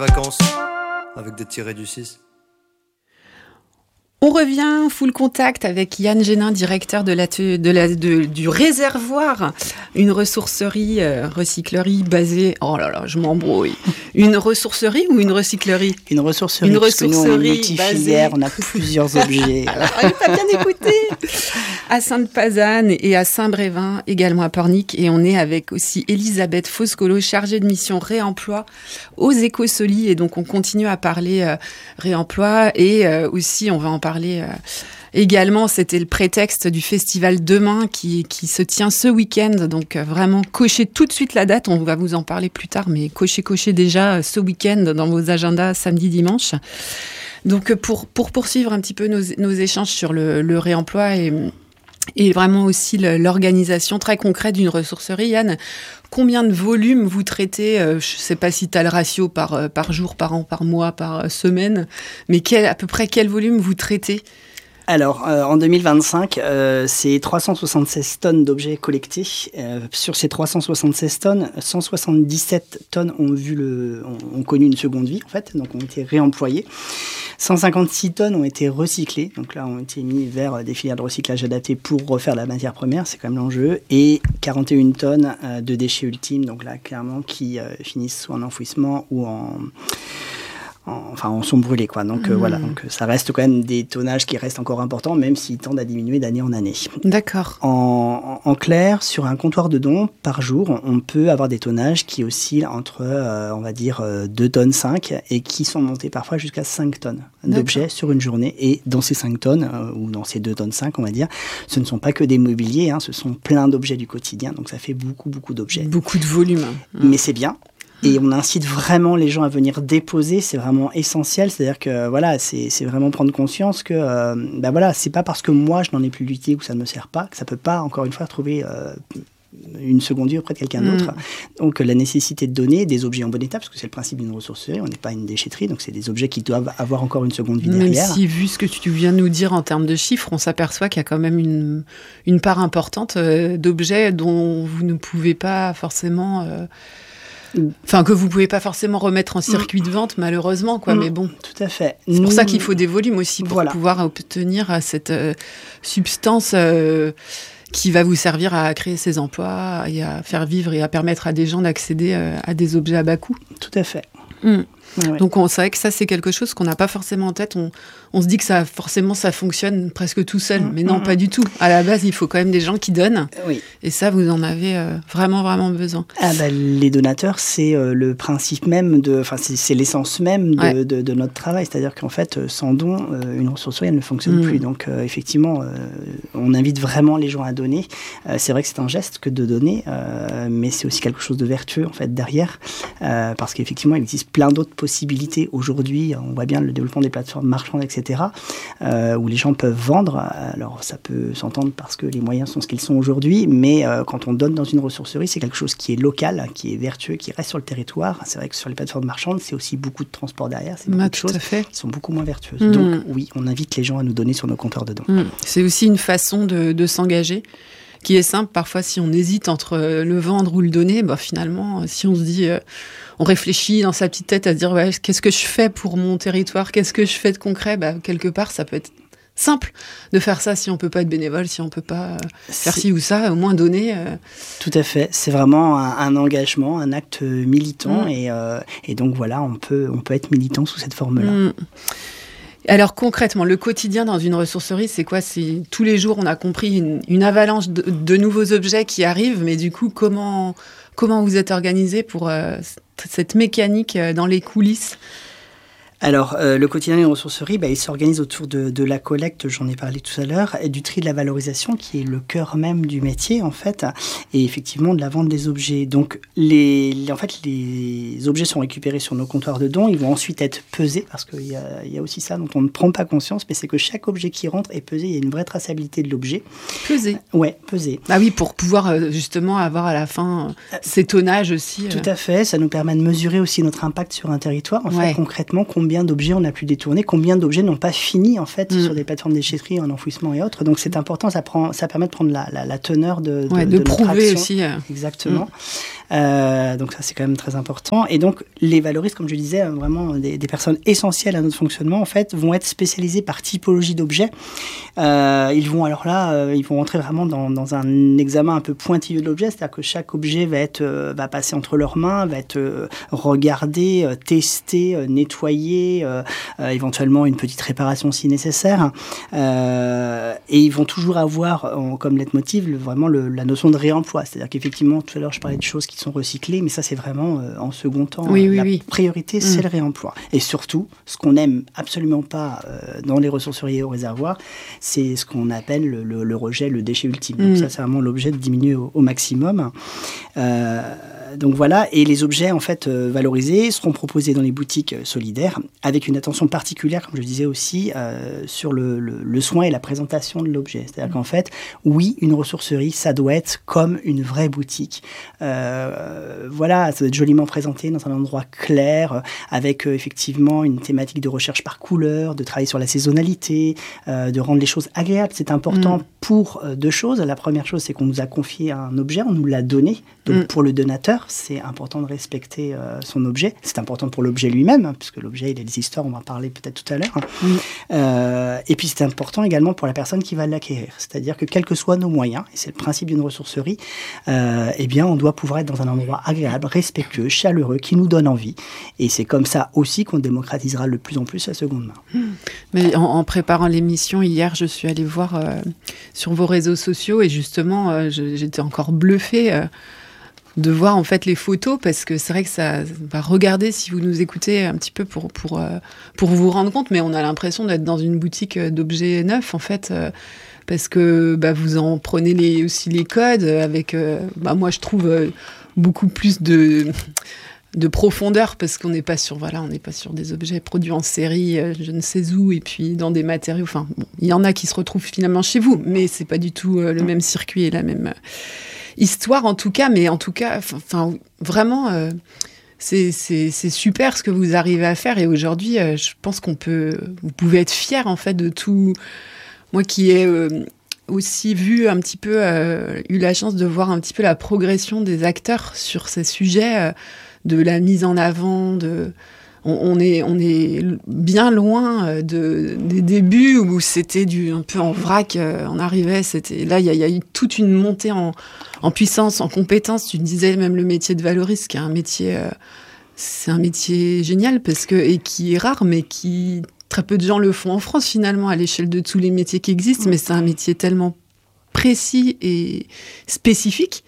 Vacances, avec des tirés du 6. On revient full contact avec Yann Génin, directeur du Réservoir, une ressourcerie, recyclerie basée... Oh là là, je m'embrouille. Une ressourcerie ou une recyclerie ? Une ressourcerie, parce que nous, on est multifilière, on a plusieurs objets. Alors, il n'est pas bien écouté. À Sainte-Pazanne et à Saint-Brévin, également à Pornic. Et on est avec aussi Elisabeth Foscolo, chargée de mission réemploi aux Écosoli. Et donc, on continue à parler réemploi et aussi, on va en parler également, c'était le prétexte du festival Demain qui se tient ce week-end. Donc vraiment, cochez tout de suite la date. On va vous en parler plus tard, mais cochez déjà ce week-end dans vos agendas samedi, dimanche. Donc pour poursuivre un petit peu nos échanges sur le réemploi et vraiment aussi l'organisation très concrète d'une ressourcerie, Yann, combien de volumes vous traitez ? Je ne sais pas si tu as le ratio par jour, par an, par mois, par semaine, mais à peu près quel volume vous traitez ? Alors, en 2025, c'est 376 tonnes d'objets collectés. Sur ces 376 tonnes, 177 tonnes ont connu une seconde vie, en fait, donc ont été réemployées. 156 tonnes ont été recyclées, donc là, ont été mis vers des filières de recyclage adaptées pour refaire la matière première, c'est quand même l'enjeu. Et 41 tonnes de déchets ultimes, donc là, clairement, qui finissent soit en enfouissement ou en sont brûlés, quoi. Donc voilà, donc ça reste quand même des tonnages qui restent encore importants, même s'ils tendent à diminuer d'année en année. D'accord. En clair, sur un comptoir de dons par jour, on peut avoir des tonnages qui oscillent entre, on va dire, 2 tonnes 5 et qui sont montés parfois jusqu'à 5 tonnes d'objets sur une journée. Et dans ces 5 tonnes, ou dans ces 2 tonnes 5, on va dire, ce ne sont pas que des mobiliers, hein, ce sont plein d'objets du quotidien. Donc ça fait beaucoup d'objets. Beaucoup de volume. Mais c'est bien. Et on incite vraiment les gens à venir déposer, c'est vraiment essentiel. C'est-à-dire que voilà, c'est vraiment prendre conscience que voilà, c'est pas parce que moi je n'en ai plus l'utilité ou que ça ne me sert pas que ça peut pas encore une fois trouver une seconde vie auprès de quelqu'un d'autre. Donc la nécessité de donner des objets en bon état, parce que c'est le principe d'une ressourcerie, on n'est pas une déchetterie, donc c'est des objets qui doivent avoir encore une seconde vie derrière. Même si, vu ce que tu viens de nous dire en termes de chiffres, on s'aperçoit qu'il y a quand même une part importante d'objets dont vous ne pouvez pas forcément... Enfin, que vous pouvez pas forcément remettre en circuit de vente, malheureusement, quoi. Mais bon. Tout à fait. C'est pour ça qu'il faut des volumes aussi pour pouvoir obtenir cette substance qui va vous servir à créer ces emplois et à faire vivre et à permettre à des gens d'accéder à des objets à bas coût. Tout à fait. Ouais. Donc c'est vrai que ça, c'est quelque chose qu'on n'a pas forcément en tête. On se dit que ça fonctionne presque tout seul. Mais non, pas du tout. À la base, il faut quand même des gens qui donnent. Oui. Et ça, vous en avez vraiment besoin. Les donateurs, c'est le principe même, c'est l'essence même de notre travail. C'est-à-dire qu'en fait, sans don, une ressourcerie, elle ne fonctionne plus. Donc, effectivement, on invite vraiment les gens à donner. C'est vrai que c'est un geste que de donner, mais c'est aussi quelque chose de vertueux, en fait, derrière. Parce qu'effectivement, il existe plein d'autres possibilités aujourd'hui. On voit bien le développement des plateformes marchandes, etc., où les gens peuvent vendre. Alors, ça peut s'entendre parce que les moyens sont ce qu'ils sont aujourd'hui, mais quand on donne dans une ressourcerie, c'est quelque chose qui est local, qui est vertueux, qui reste sur le territoire. C'est vrai que sur les plateformes marchandes, c'est aussi beaucoup de transport derrière, c'est beaucoup de choses qui sont beaucoup moins vertueuses. Donc, oui, on invite les gens à nous donner sur nos compteurs de dons. C'est aussi une façon de s'engager qui est simple. Parfois, si on hésite entre le vendre ou le donner, finalement, si on se dit... on réfléchit dans sa petite tête à se dire qu'est-ce que je fais pour mon territoire, qu'est-ce que je fais de concret, quelque part ça peut être simple de faire ça si on peut pas être bénévole, si on peut pas faire ci ou ça, au moins donner. Tout à fait, c'est vraiment un engagement, un acte militant et donc voilà, on peut être militant sous cette forme-là. Alors concrètement, le quotidien dans une ressourcerie, c'est quoi ? C'est tous les jours, on a compris, une avalanche de nouveaux objets qui arrivent, mais du coup, comment vous êtes organisé pour cette mécanique dans les coulisses ? Alors, le quotidien d'une ressourcerie, il s'organise autour de la collecte, j'en ai parlé tout à l'heure, et du tri de la valorisation, qui est le cœur même du métier, en fait, et effectivement de la vente des objets. Donc, les objets sont récupérés sur nos comptoirs de dons, ils vont ensuite être pesés, parce qu'il y a aussi ça dont on ne prend pas conscience, mais c'est que chaque objet qui rentre est pesé, il y a une vraie traçabilité de l'objet. Pesé ? Ouais, pesé. Ah oui, pour pouvoir justement avoir à la fin ces tonnages aussi. Tout à fait, ça nous permet de mesurer aussi notre impact sur un territoire, en fait, concrètement, combien d'objets on a pu détourner, combien d'objets n'ont pas fini en fait sur des plateformes déchetterie, en enfouissement et autres. Donc c'est important, ça permet de prendre la teneur de notre prouver action. aussi. Exactement. Donc ça, c'est quand même très important. Et donc, les valoristes, comme je disais, vraiment des personnes essentielles à notre fonctionnement, en fait, vont être spécialisés par typologie d'objets. Ils vont ils vont rentrer vraiment dans un examen un peu pointilleux de l'objet, c'est-à-dire que chaque objet va passer entre leurs mains, va être regardé, testé, nettoyé, éventuellement une petite réparation si nécessaire. Et ils vont toujours avoir comme leitmotiv vraiment la notion de réemploi. C'est-à-dire qu'effectivement, tout à l'heure, je parlais de choses qui sont recyclées, mais ça, c'est vraiment en second temps. La priorité, c'est le réemploi. Et surtout, ce qu'on n'aime absolument pas dans les ressourceries et au réservoir, c'est ce qu'on appelle le rejet, le déchet ultime. Donc ça, c'est vraiment l'objet de diminuer au maximum. Donc voilà, et les objets en fait valorisés seront proposés dans les boutiques solidaires avec une attention particulière, comme je disais aussi, sur le soin et la présentation de l'objet. C'est-à-dire qu'en fait, oui, une ressourcerie, ça doit être comme une vraie boutique. Voilà, ça doit être joliment présenté dans un endroit clair, avec effectivement une thématique de recherche par couleur, de travailler sur la saisonnalité, de rendre les choses agréables. C'est important pour deux choses. La première chose, c'est qu'on nous a confié un objet, on nous l'a donné. Donc pour le donateur, c'est important de respecter son objet. C'est important pour l'objet lui-même, hein, puisque l'objet, il a des histoires, on va en parler peut-être tout à l'heure. Et puis c'est important également pour la personne qui va l'acquérir. C'est-à-dire que quels que soient nos moyens, et c'est le principe d'une ressourcerie, eh bien on doit pouvoir être dans un endroit agréable, respectueux, chaleureux, qui nous donne envie. Et c'est comme ça aussi qu'on démocratisera de plus en plus la seconde main. Mais en préparant l'émission, hier, je suis allée voir sur vos réseaux sociaux et justement, j'étais encore bluffée de voir en fait les photos, parce que c'est vrai que ça va regarder, si vous nous écoutez un petit peu pour vous rendre compte, mais on a l'impression d'être dans une boutique d'objets neufs en fait, parce que vous en prenez aussi les codes avec moi je trouve beaucoup plus de profondeur, parce qu'on n'est pas sur des objets produits en série, je ne sais où, et puis dans des matériaux. Enfin, bon, il y en a qui se retrouvent finalement chez vous, mais c'est pas du tout le même circuit et la même histoire en tout cas. Mais en tout cas, enfin vraiment, c'est super ce que vous arrivez à faire. Et aujourd'hui, je pense vous pouvez être fiers en fait de tout. Moi qui ai aussi vu un petit peu, eu la chance de voir un petit peu la progression des acteurs sur ces sujets. De la mise en avant, on est bien loin des débuts où c'était un peu en vrac, on arrivait, là il y a eu toute une montée en puissance, en compétence. Tu disais même le métier de valoriste, qui est un métier, c'est un métier génial et qui est rare, mais qui très peu de gens le font en France finalement à l'échelle de tous les métiers qui existent, mais c'est un métier tellement précis et spécifique.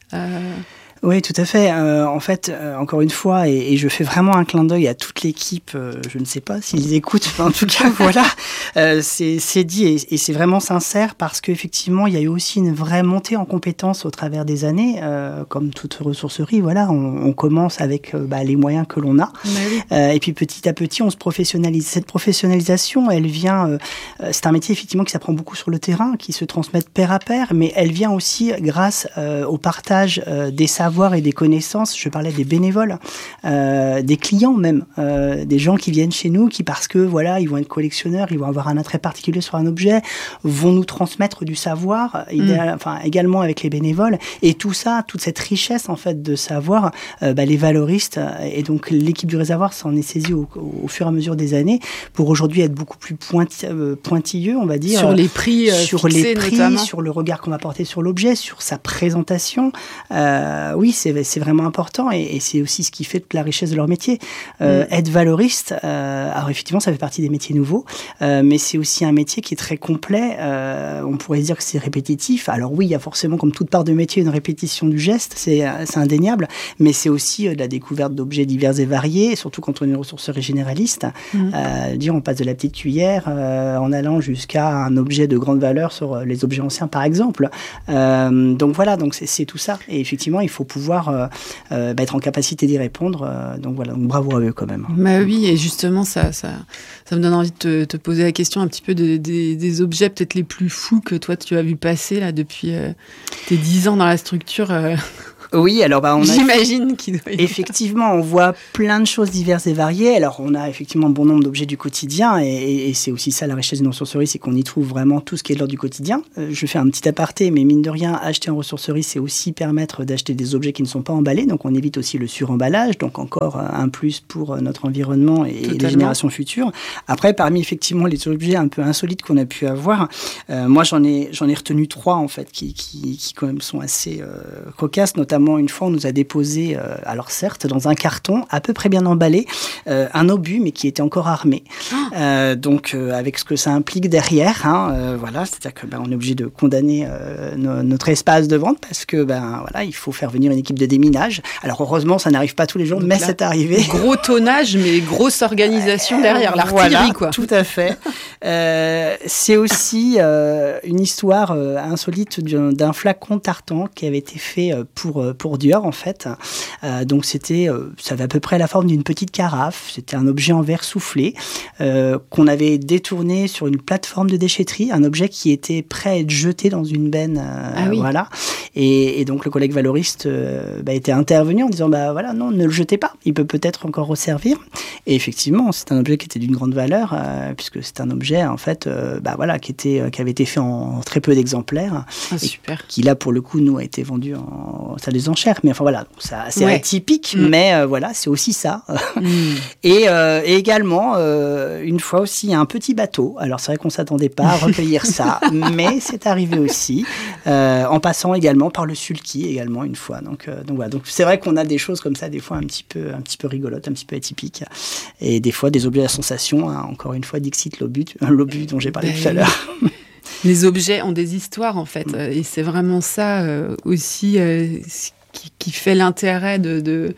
Oui, tout à fait. En fait, encore une fois, et je fais vraiment un clin d'œil à toute l'équipe, je ne sais pas s'ils écoutent, mais en tout cas, voilà, c'est dit et c'est vraiment sincère, parce qu'effectivement, il y a eu aussi une vraie montée en compétences au travers des années, comme toute ressourcerie, voilà, on commence avec les moyens que l'on a, et puis petit à petit, on se professionnalise. Cette professionnalisation, elle vient, c'est un métier effectivement qui s'apprend beaucoup sur le terrain, qui se transmet de pair à pair, mais elle vient aussi grâce au partage des savoirs et des connaissances. Je parlais des bénévoles, des clients même, des gens qui viennent chez nous, qui parce que voilà, ils vont être collectionneurs, ils vont avoir un attrait particulier sur un objet, vont nous transmettre du savoir, également avec les bénévoles. Et tout ça, toute cette richesse en fait de savoir, les valoristes et donc l'équipe du réservoir s'en est saisie au fur et à mesure des années pour aujourd'hui être beaucoup plus pointilleux, on va dire, sur les prix, notamment. Sur le regard qu'on va porter sur l'objet, sur sa présentation. Oui, c'est vraiment important et c'est aussi ce qui fait toute la richesse de leur métier. Être valoriste, alors effectivement, ça fait partie des métiers nouveaux, mais c'est aussi un métier qui est très complet. On pourrait dire que c'est répétitif. Alors oui, il y a forcément, comme toute part de métier, une répétition du geste, c'est indéniable, mais c'est aussi de la découverte d'objets divers et variés, surtout quand on est une ressourcerie généraliste. On passe de la petite cuillère en allant jusqu'à un objet de grande valeur sur les objets anciens, par exemple. Donc voilà, donc c'est tout ça. Et effectivement, il faut pouvoir être en capacité d'y répondre. Donc voilà, donc bravo à eux quand même. Oui, et justement, ça me donne envie de te poser la question un petit peu des objets peut-être les plus fous que toi tu as vu passer là depuis tes 10 ans dans la structure. Oui, alors j'imagine qu'il doit y effectivement, on voit plein de choses diverses et variées. Alors, on a effectivement bon nombre d'objets du quotidien et c'est aussi ça la richesse d'une ressourcerie, c'est qu'on y trouve vraiment tout ce qui est de l'ordre du quotidien. Je fais un petit aparté, mais mine de rien, acheter en ressourcerie, c'est aussi permettre d'acheter des objets qui ne sont pas emballés. Donc, on évite aussi le suremballage. Donc, encore un plus pour notre environnement et les générations futures. Après, parmi effectivement les objets un peu insolites qu'on a pu avoir, moi, j'en ai retenu 3 en fait qui quand même sont assez cocasses. Notamment, une fois, on nous a déposé, alors certes, dans un carton à peu près bien emballé, un obus, mais qui était encore armé. Donc, avec ce que ça implique derrière, voilà, c'est-à-dire que on est obligé de condamner notre espace de vente parce que voilà, il faut faire venir une équipe de déminage. Alors, heureusement, ça n'arrive pas tous les jours, donc mais là, c'est arrivé. Gros tonnage, mais grosse organisation derrière, l'artillerie, voilà, quoi. Tout à fait. C'est aussi une histoire insolite d'un flacon tartan qui avait été fait pour Dior, en fait. Donc, ça avait à peu près la forme d'une petite carafe. C'était un objet en verre soufflé qu'on avait détourné sur une plateforme de déchetterie, un objet qui était prêt à être jeté dans une benne. Oui. Voilà. Et donc, le collègue valoriste était intervenu en disant voilà, non, ne le jetez pas. Il peut peut-être encore resservir. Et effectivement, c'est un objet qui était d'une grande valeur, puisque c'est un objet, en fait, voilà, qui avait été fait en très peu d'exemplaires. Super. Qui, là, pour le coup, nous, a été vendu en salle des enchères. Mais enfin, voilà, c'est assez atypique, mais voilà, c'est aussi ça. Et également, une fois aussi, il y a un petit bateau. Alors, c'est vrai qu'on ne s'attendait pas à recueillir ça, mais c'est arrivé aussi, en passant également par le sulky, également, une fois. Donc voilà. Donc, c'est vrai qu'on a des choses comme ça, des fois, un petit peu rigolotes, un petit peu atypiques. Et des fois, des objets à sensation. Encore une fois, Dixit l'obus dont j'ai parlé tout à l'heure. Les objets ont des histoires, en fait. Et c'est vraiment ça aussi qui fait l'intérêt de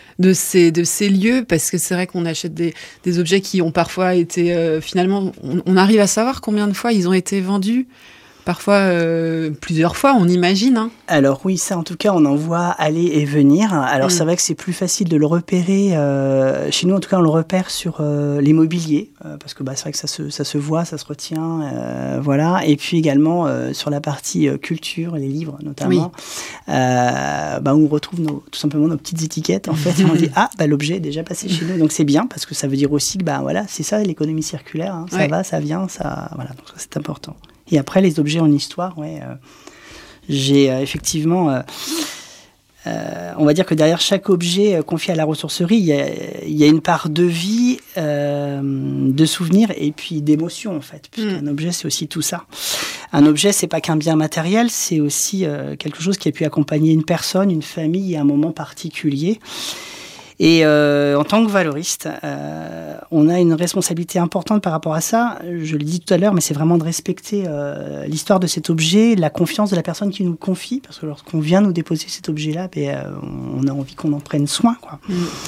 ces lieux, parce que c'est vrai qu'on achète des objets qui ont parfois été... finalement, on arrive à savoir combien de fois ils ont été vendus. Parfois, plusieurs fois, on imagine. Alors oui, ça en tout cas, on en voit aller et venir. Alors c'est vrai que c'est plus facile de le repérer. Chez nous, en tout cas, on le repère sur l'immobilier, parce que c'est vrai que ça se voit, ça se retient. Voilà. Et puis également sur la partie culture, les livres notamment, où on retrouve tout simplement nos petites étiquettes. En fait, et on dit l'objet est déjà passé chez nous, donc c'est bien, parce que ça veut dire aussi que voilà, c'est ça l'économie circulaire. Ça va, ça vient, ça voilà. Donc ça, c'est important. Et après, les objets en histoire, j'ai effectivement... on va dire que derrière chaque objet confié à la ressourcerie, il y a une part de vie, de souvenirs et puis d'émotion, en fait. Puisqu'un objet, c'est aussi tout ça. Un objet, c'est pas qu'un bien matériel, c'est aussi quelque chose qui a pu accompagner une personne, une famille à un moment particulier. Et en tant que valoriste, on a une responsabilité importante par rapport à ça. Je l'ai dit tout à l'heure, mais c'est vraiment de respecter l'histoire de cet objet, la confiance de la personne qui nous le confie, parce que lorsqu'on vient nous déposer cet objet-là, on a envie qu'on en prenne soin, quoi.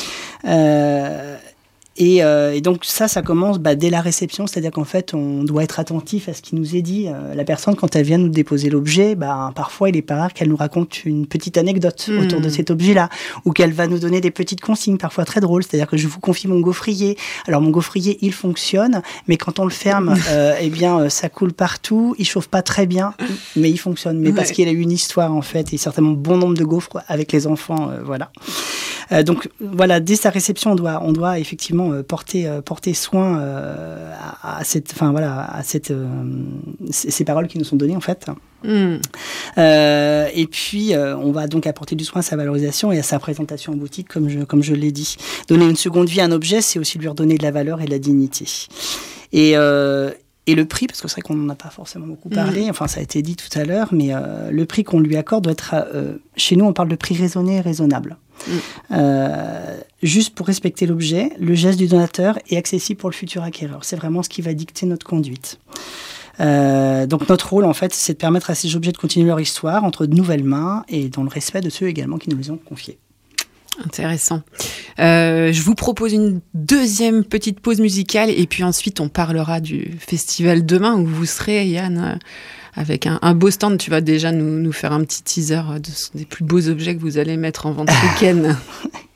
Et donc ça commence dès la réception, c'est-à-dire qu'en fait, on doit être attentif à ce qui nous est dit. La personne, quand elle vient nous déposer l'objet, parfois, il est pas rare qu'elle nous raconte une petite anecdote autour de cet objet-là, ou qu'elle va nous donner des petites consignes, parfois très drôles. C'est-à-dire que je vous confie mon gaufrier. Alors, mon gaufrier, il fonctionne, mais quand on le ferme, ça coule partout. Il chauffe pas très bien, mais il fonctionne. Mais parce qu'il a eu une histoire, en fait, et certainement bon nombre de gaufres avec les enfants, voilà. Donc voilà, dès sa réception, on doit effectivement porter soin à ces paroles qui nous sont données, en fait. Et puis on va donc apporter du soin à sa valorisation et à sa présentation en boutique, comme je l'ai dit. Donner une seconde vie à un objet, c'est aussi lui redonner de la valeur et de la dignité. Et le prix, parce que c'est vrai qu'on n'en a pas forcément beaucoup parlé, enfin ça a été dit tout à l'heure, mais le prix qu'on lui accorde doit être, chez nous on parle de prix raisonné et raisonnable. Juste pour respecter l'objet, le geste du donateur est accessible pour le futur acquéreur. C'est vraiment ce qui va dicter notre conduite. Donc notre rôle, en fait, c'est de permettre à ces objets de continuer leur histoire entre de nouvelles mains et dans le respect de ceux également qui nous les ont confiés. Intéressant. Je vous propose une deuxième petite pause musicale et puis ensuite on parlera du festival demain où vous serez, Yann, avec un beau stand. Tu vas déjà nous faire un petit teaser des plus beaux objets que vous allez mettre en vente ce week-end.